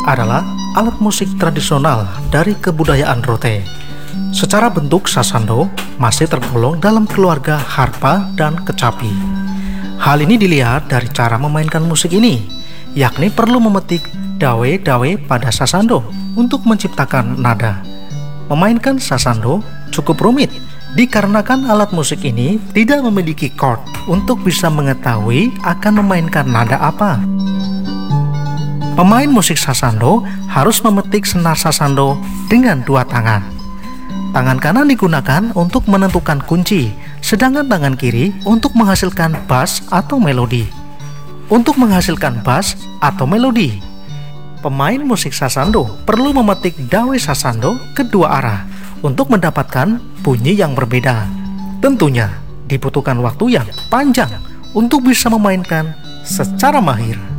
adalah alat musik tradisional dari kebudayaan Rote. Secara bentuk sasando masih tergolong dalam keluarga harpa dan kecapi. Hal ini dilihat dari cara memainkan musik ini, yakni perlu memetik dawe-dawe pada sasando untuk menciptakan nada. Memainkan sasando cukup rumit dikarenakan alat musik ini tidak memiliki chord untuk bisa mengetahui akan memainkan nada apa. Pemain musik sasando harus memetik senar sasando dengan dua tangan. Tangan kanan digunakan untuk menentukan kunci, sedangkan tangan kiri untuk menghasilkan bass atau melodi. Untuk menghasilkan bass atau melodi, pemain musik sasando perlu memetik dawe sasando kedua arah untuk mendapatkan bunyi yang berbeda. Tentunya dibutuhkan waktu yang panjang untuk bisa memainkan secara mahir.